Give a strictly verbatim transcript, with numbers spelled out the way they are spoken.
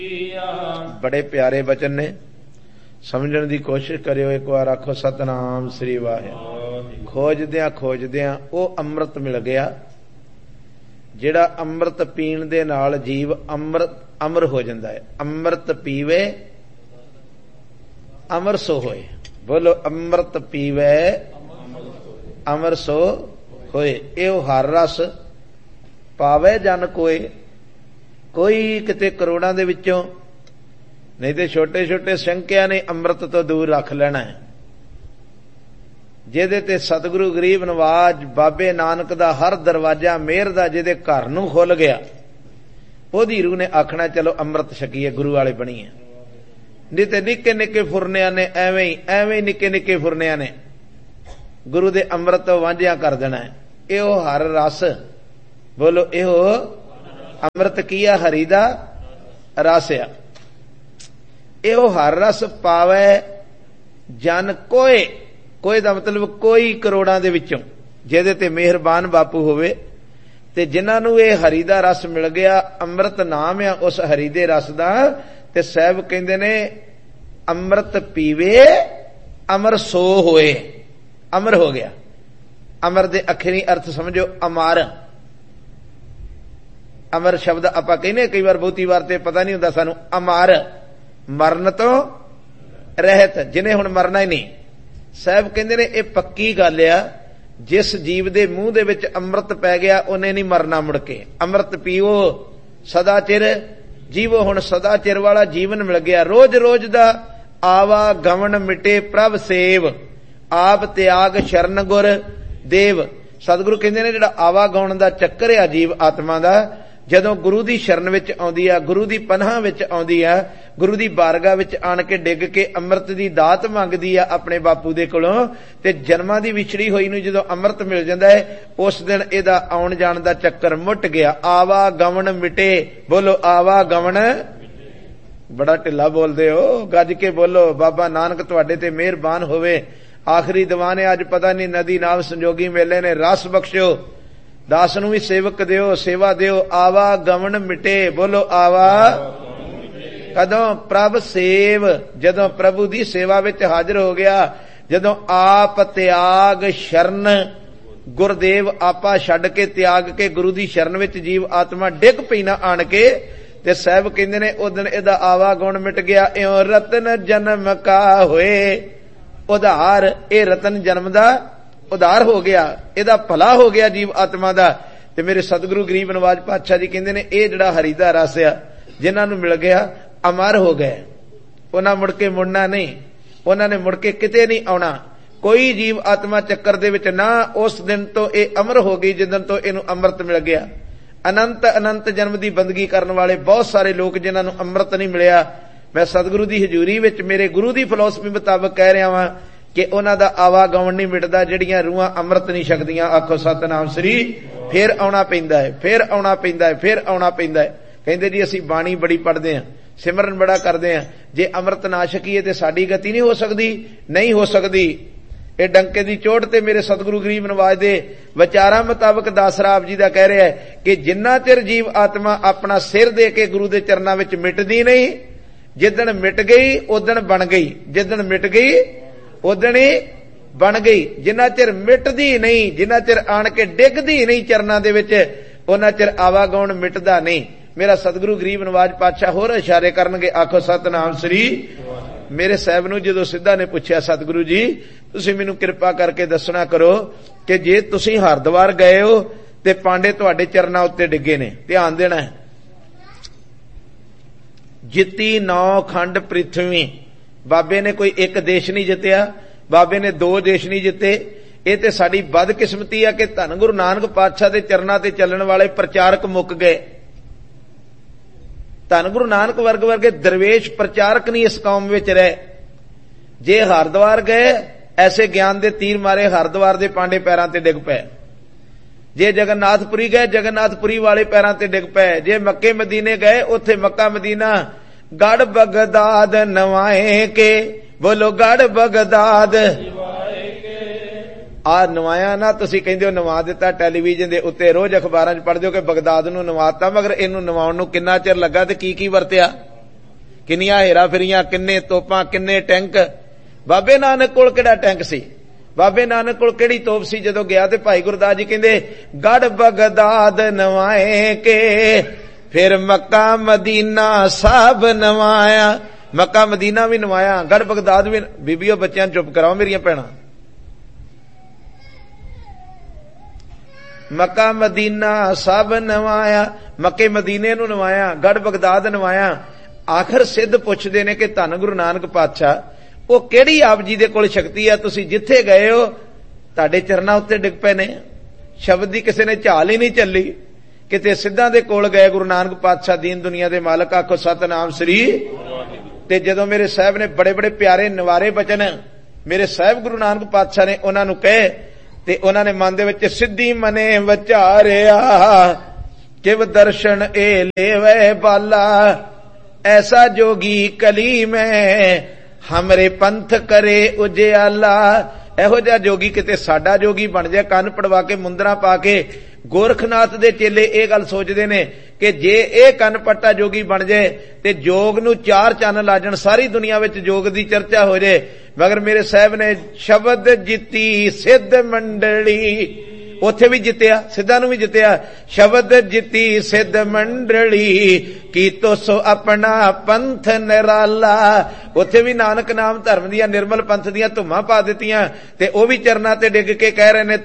बड़े प्यारे बचन ने, समझण की कोशिश करियो। एक बार आखो सतनाम श्री वाहिगुरू। खोजद्या खोजद्या वो अमृत मिल गया, जिहड़ा अमृत पीण दे नाल जीव अमृत अमर हो जाता है। अमृत पीवे अमर सो होए। बोलो अमृत पीवे अमर सो होए। एहो हर रस पावे जन कोई, कोई किते करोड़ां दे विचों, नहीं तो छोटे छोटे संख्या ने अमृत तो दूर रख लेना है। जिहदे ते सतगुरु गरीब नवाज बाबे नानक दा हर दरवाजा मेहर दा जिहदे घर नूं खुल गया, ओदी रूह ने आखना चलो अमृत छकीए, गुरु वाले बणीए। नहीं तो निक्के निक्के फुरनियां ने एवें ही एवें ही निक्के निक्के फुरनियां ने गुरु दे अमृत तो वांझिया कर देना है। इहो हर रस, बोलो इहो अमृत किया हरि दा रस आ। इहो हर रस पावे जन कोई, कोई दा मतलब कोई करोड़ां दे विचों, जिहदे ते मेहरबान बापू होवे ते जिन्हां नूं इह हरि दा रस मिल गया। अमृत नाम आ उस हरि दे रस दा। ते साहब कहंदे ने अमृत पीवे अमर सो होए। अमर हो गया। अमर दे अखरी अर्थ समझो अमर। अमर शब्द आपां कहने कई बार, बहुती बार ते पता नहीं हुंदा सानू। अमर मरण तो रहत, जिन्हें हुण मरना ही नहीं। साहब कहंदे ने ये पक्की गल आ, जिस जीव दे मूंह दे विच अमृत पै गया उन्हें नहीं मरना मुड़ के। अमृत पीओ सदा चिर जीवो। हुण सदा चिर वाला जीवन मिल गया। रोज रोज दा आवा गमन मिटे प्रभ सेव, आप त्याग शरण गुर देव। सतगुरु कहंदे ने जिहड़ा आवा गाउण दा चक्कर आ जीव आत्मा दा, जदों गुरु दी शरण विच आउंदी आ, गुरु दी पनाह विच आउंदी आ, गुरु दी बारगाह विच आण के डिग के अमृत दी दात मंगदी आ अपने बापू दे कोलों, ते जन्मां दी विछड़ी होई नूं जदों अमृत मिल जांदा है, उस दिन इहदा आउण जाण दा चक्कर मुट गया। आवा गमन मिटे। बोलो आवा गमन। बड़ा ढिला बोलदे हो, गज के बोलो। बाबा नानक तुहाडे ते मेहरबान होवे। आखिरी दीवान है अज, पता नहीं नदी नाव संजोगी मेले ने रस बख्शो, दास नूं भी सेवक दिओ, सेवा दिओ। आवा गमन मिटे। बोलो आवा कदों प्रभ सेव, जदों प्रभु दी सेवा विच हाजिर हो गया, जदों आप त्याग शरण गुरदेव आपा छड्ड के त्याग के गुरु दी शरण विच जीव आत्मा डिग पई ना आण के, ते साहब कहंदे ने उस दिन इहदा आवा गुण मिट गया। इउं रतन जन्म का होए उधार। ए रतन जन्म दा उधार हो गया, इहदा भला हो गया जीव आत्मा दा। ते मेरे सतगुरु गरीब नवाज पातशाह जी कहंदे ने इह जिहड़ा हरि दा रस आ, जिन्हां नूं मिल गया अमर हो गए। उन्हां मुड़ के मुड़ना नहीं, उन्हां ने मुड़ के किते नहीं आउणा। कोई जीव आत्मा चक्कर दे विच ना। उस दिन तो इह अमर हो गई जिस दिन तो इहनूं अमृत मिल गया। अनंत अनंत जन्म दी बंदगी करन वाले बहुत सारे लोग जिन्हां नूं अमृत नहीं मिलिया, मैं सतगुरु दी हजूरी विच मेरे गुरु दी फिलोसफी मुताबक कह रहा वां कि उन्हां दा आवागमन नहीं मिटदा, जिहड़ियां रूहां अमृत नहीं छकदियां। आखो सतनाम श्री। फिर आउणा पैंदा है, फिर आउणा पैंदा है, फिर आउणा पैंदा है। कहंदे जी असीं बाणी बड़ी पढ़दे हां, सिमरन बड़ा करदे हां, जे अमृत ना छकीए ते साडी गति नहीं हो सकदी। नहीं हो सकदी। ਇਹ ਡੰਕੇ ਦੀ ਚੋਟ ਤੇ ਮੇਰੇ ਸਤਿਗੁਰੂ ਗਰੀਬ ਨਵਾਜ ਦੇ ਵਿਚਾਰਾਂ ਮੁਤਾਬਕ ਦਾਸਰਾ ਆਪ ਜੀ ਦਾ ਕਹਿ ਰਿਹਾ ਹੈ ਕਿ ਜਿੰਨਾ ਚਿਰ ਜੀਵ ਆਤਮਾ ਆਪਣਾ ਸਿਰ ਦੇ ਕੇ ਗੁਰੂ ਦੇ ਚਰਨਾਂ ਵਿੱਚ ਮਿਟਦੀ ਨਹੀਂ, ਜਿੱਦਣ ਮਿਟ ਗਈ ਉਦਣ ਬਣ ਗਈ। ਜਿੱਦਣ ਮਿਟ ਗਈ ਉਦਣ ਹੀ ਬਣ ਗਈ। ਜਿੰਨਾ ਚਿਰ ਮਿਟਦੀ ਨਹੀਂ, ਜਿੰਨਾ ਚਿਰ ਆਣ ਕੇ ਡਿੱਗਦੀ ਨਹੀਂ ਚਰਨਾਂ ਦੇ ਵਿੱਚ, ਉਹਨਾਂ ਚਿਰ ਆਵਾਗਾਉਣ ਮਿਟਦਾ ਨਹੀਂ। ਮੇਰਾ ਸਤਿਗੁਰੂ ਗਰੀਬ ਨਵਾਜ ਪਾਤਸ਼ਾਹ ਹੋਰ ਇਸ਼ਾਰੇ ਕਰਨਗੇ। ਆਖੋ ਸਤਨਾਮ ਸ੍ਰੀ। मेरे साहब नूं जदों सिद्धा ने पूछया, सतगुरु जी तुसीं मैनूं किरपा करके दसना करो कि जे तुसीं हरद्वार गए हो ते पांडे तुहाडे चरनां उत्ते डिगे ने, ध्यान देना है। जित्ती नौ खंड पृथ्वी। बाबे ने कोई एक देश नहीं जित्तिया, बाबे ने दो देश नहीं जिते। ये ते साडी बदकिस्मती है कि धन गुरु नानक पातशाह दे चरनां ते चलण वाले प्रचारक मुक गए। धन गुरु नानक वर्ग वर्गे दरवेश प्रचारक नहीं इस कौम विच रहे। जे हरद्वार गए, ऐसे ज्ञान दे तीर मारे हरद्वार दे पांडे पैरां ते डिग पए। जे जगन्नाथपुरी गए, जगन्नाथपुरी वाले पैरां ते डिग पए। जे मक्के मदीने गए, उत्थे मक्का मदीना गढ़ बगदाद नवाए के। बोलो गढ़ बगदाद। आ नवाया ना, तुसीं कहंदे हो नवा दिता। टैलीविजन दे उत्ते रोज अखबारां च पढ़दे हो कि बगदाद नूं नवाता, मगर इहनूं नवाउण नूं किन्ना चिर लगा ते की की वरतिया। ਕਿੰਨੀਆਂ ਹੇਰਾ ਫੇਰੀਆਂ, ਕਿੰਨੇ ਤੋਪਾਂ, ਕਿੰਨੇ ਟੈਂਕ। ਬਾਬੇ ਨਾਨਕ ਕੋਲ ਕਿਹੜਾ ਟੈਂਕ ਸੀ, ਬਾਬੇ ਨਾਨਕ ਕੋਲ ਕਿਹੜੀ ਤੋਪ ਸੀ? ਜਦੋਂ ਗਿਆ ਤੇ ਭਾਈ ਗੁਰਦਾਸ ਜੀ ਕਹਿੰਦੇ ਗੜ ਬਗਦਾਦ ਨਵਾਏ ਕੇ ਫਿਰ ਮੱਕਾ ਮਦੀਨਾ ਸਭ ਨਵਾਇਆ। ਮੱਕਾ ਮਦੀਨਾ ਵੀ ਨਵਾਇਆ, ਗੜ ਬਗਦਾਦ ਵੀ। ਬੀਬੀਓ ਬੱਚਿਆਂ ਨੂੰ ਚੁੱਪ ਕਰਾਓ ਮੇਰੀਆਂ ਭੈਣਾਂ। ਮੱਕਾ ਮਦੀਨਾ ਸਭ ਨਵਾਇਆ, ਮੱਕੇ ਮਦੀਨੇ ਨੂੰ ਨਵਾਇਆ, ਗੜ ਬਗਦਾਦ ਨਵਾਇਆ। ਆਖਰ ਸਿੱਧ ਪੁੱਛਦੇ ਨੇ ਕਿ ਧੰਨ ਗੁਰੂ ਨਾਨਕ ਪਾਤਸ਼ਾਹ ਉਹ ਕਿਹੜੀ ਆਪ ਜੀ ਦੇ ਕੋਲ ਸ਼ਕਤੀ ਆ, ਤੁਸੀਂ ਜਿੱਥੇ ਗਏ ਹੋ ਤੁਹਾਡੇ ਚਰਨਾਂ ਉੱਤੇ ਡਿੱਗ ਪਏ ਨੇ। ਸ਼ਬਦ ਦੀ ਕਿਸੇ ਨੇ ਝਾਲ ਹੀ ਨਹੀਂ ਚੱਲੀ, ਕਿਤੇ ਸਿੱਧਾਂ ਦੇ ਕੋਲ ਗਏ ਗੁਰੂ ਨਾਨਕ ਪਾਤਸ਼ਾਹ ਦੀਨ ਦੁਨੀਆ ਦੇ ਮਾਲਕ। ਆਖੋ ਸਤਨਾਮ ਸ੍ਰੀ। ਤੇ ਜਦੋਂ ਮੇਰੇ ਸਾਹਿਬ ਨੇ ਬੜੇ ਬੜੇ ਪਿਆਰੇ ਨਿਵਾਰੇ ਬਚਨ ਮੇਰੇ ਸਾਹਿਬ ਗੁਰੂ ਨਾਨਕ ਪਾਤਸ਼ਾਹ ਨੇ ਉਹਨਾਂ ਨੂੰ ਕਹੇ, ਤੇ ਉਹਨਾਂ ਨੇ ਮਨ ਦੇ ਵਿੱਚ ਸਿੱਧੀ ਮਨੇ ਵਿਚਾਰਿਆ ਕਿਵ ਦਰਸ਼ਨ ਏ ਲੇਵੇ ਬਾਲਾ ਐਸਾ ਜੋਗੀ ਕਲੀ ਮੈਂ ਹਮਰੇ ਪੰਥ ਕਰੇ ਉਜਿਆਲਾ। ਇਹੋ ਜਿਹਾ ਜੋਗੀ ਕਿਤੇ ਸਾਡਾ ਜੋਗੀ ਬਣ ਜਾਏ, ਕੰਨ ਪੜਵਾ ਕੇ ਮੁੰਦਰਾ ਪਾ ਕੇ। ਗੋਰਖਨਾਥ ਦੇ ਚੇਲੇ ਇਹ ਗੱਲ ਸੋਚਦੇ ਨੇ ਕਿ ਜੇ ਇਹ ਕੰਨ ਪੱਟਾ ਜੋਗੀ ਬਣ ਜਾਏ ਤੇ ਜੋਗ ਨੂੰ ਚਾਰ ਚੰਨ ਲਾ ਜਾਣ, ਸਾਰੀ ਦੁਨੀਆ ਵਿੱਚ ਜੋਗ ਦੀ ਚਰਚਾ ਹੋ ਜਾਏ। ਮਗਰ ਮੇਰੇ ਸਾਹਿਬ ਨੇ ਸ਼ਬਦ ਜਿੱਤੀ ਸਿੱਧ ਮੰਡਲੀ, ਉੱਥੇ ਵੀ ਜਿੱਤਿਆ, ਸਿੱਧਾਂ ਨੂੰ ਵੀ ਜਿੱਤਿਆ। ਸ਼ਬਦ ਜਿੱਤੀ ਸਿੱਧ ਮੰਡਲੀ ਕੀਤੋ ਸੋ ਆਪਣਾ ਪੰਥ ਨਿਰਾਲਾ। ਉੱਥੇ ਵੀ ਨਾਨਕ ਨਾਮ ਧਰਮ ਦੀਆਂ ਨਿਰਮਲ ਪੰਥ ਦੀਆਂ ਧੁੰਮਾਂ ਪਾ ਦਿੱਤੀਆਂ, ਤੇ ਉਹ ਵੀ ਚਰਨਾਂ ਤੇ ਡਿੱਗ ਕੇ ਕਹਿ ਰਹੇ ਨੇ